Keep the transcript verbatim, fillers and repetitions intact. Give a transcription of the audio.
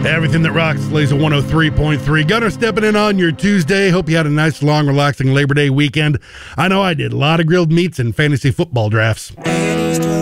Everything that rocks, Laser one oh three point three. Gunner stepping in on your Tuesday. Hope you had a nice, long, relaxing Labor Day weekend. I know I did. A lot of grilled meats and fantasy football drafts.